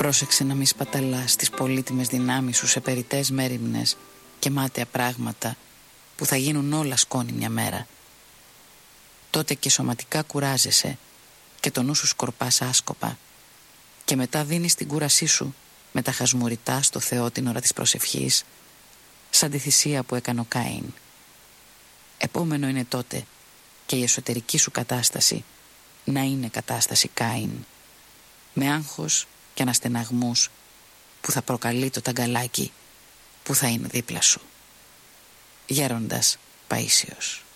Πρόσεξε να μη σπαταλάς τις πολύτιμες δυνάμεις σου σε περιττές μέριμνες και μάταια πράγματα που θα γίνουν όλα σκόνη μια μέρα. Τότε και σωματικά κουράζεσαι και το νου σου σκορπάς άσκοπα και μετά δίνεις την κούρασή σου με τα χασμουριτά στο Θεό την ώρα της προσευχής, σαν τη θυσία που έκανε ο Κάιν. Επόμενο είναι τότε και η εσωτερική σου κατάσταση να είναι κατάσταση Κάιν, με άγχος και αναστεναγμούς που θα προκαλεί το ταγκαλάκι που θα είναι δίπλα σου. Γέροντας Παΐσιος.